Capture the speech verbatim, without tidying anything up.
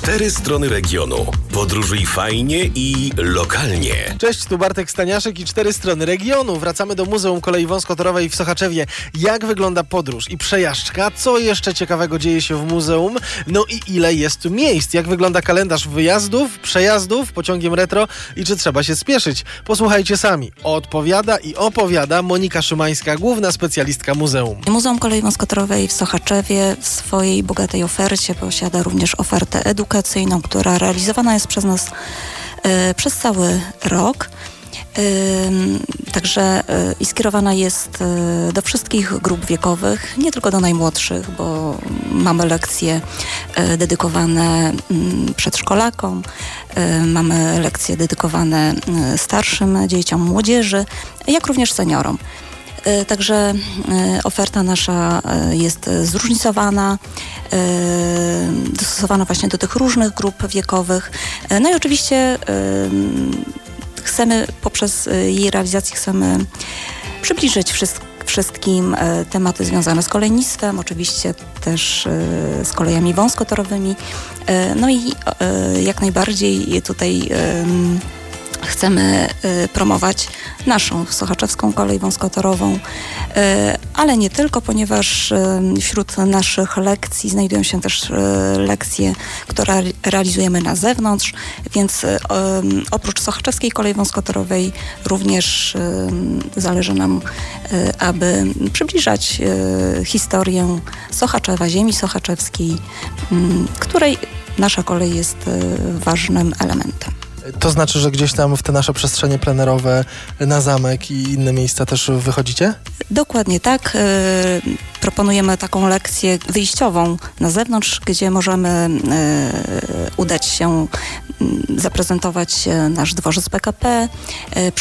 Cztery strony regionu. Podróżuj fajnie i lokalnie. Cześć, tu Bartek Staniaszek i Cztery strony regionu. Wracamy do Muzeum Kolei Wąskotorowej w Sochaczewie. Jak wygląda podróż i przejażdżka? Co jeszcze ciekawego dzieje się w muzeum? No i ile jest tu miejsc? Jak wygląda kalendarz wyjazdów, przejazdów pociągiem retro i czy trzeba się spieszyć? Posłuchajcie sami. Odpowiada i opowiada Monika Szymańska, główna specjalistka muzeum. Muzeum Kolei Wąskotorowej w Sochaczewie w swojej bogatej ofercie posiada również ofertę edukacyjną, która realizowana jest przez nas y, przez cały rok. Y, także y, i skierowana jest y, do wszystkich grup wiekowych, nie tylko do najmłodszych, bo mamy lekcje y, dedykowane y, przedszkolakom, y, mamy lekcje dedykowane y, starszym dzieciom, młodzieży, jak również seniorom. Także oferta nasza jest zróżnicowana, dostosowana właśnie do tych różnych grup wiekowych. No i oczywiście chcemy, poprzez jej realizację chcemy przybliżyć wszystko. Wszystkim tematy związane z kolejnictwem, oczywiście też z kolejami wąskotorowymi. No i jak najbardziej tutaj chcemy y, promować naszą sochaczewską kolej wąskotorową, y, ale nie tylko, ponieważ y, wśród naszych lekcji znajdują się też y, lekcje, które realizujemy na zewnątrz, więc y, y, oprócz sochaczewskiej kolei wąskotorowej również y, zależy nam, y, aby przybliżać y, historię Sochaczewa, ziemi sochaczewskiej, y, której nasza kolej jest y, ważnym elementem. To znaczy, że gdzieś tam w te nasze przestrzenie plenerowe na zamek i inne miejsca też wychodzicie? Dokładnie tak. Proponujemy taką lekcję wyjściową na zewnątrz, gdzie możemy udać się, zaprezentować nasz dworzec P K P,